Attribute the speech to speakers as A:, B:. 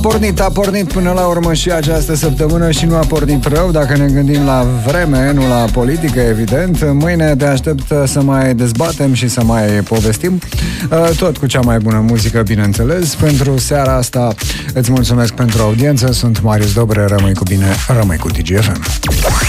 A: A pornit până la urmă și această săptămână și nu a pornit rău, dacă ne gândim la vreme, nu la politică, evident. Mâine te aștept să mai dezbatem și să mai povestim, tot cu cea mai bună muzică, bineînțeles. Pentru seara asta îți mulțumesc pentru audiență, sunt Marius Dobre, rămâi cu bine, rămâi cu DGFM.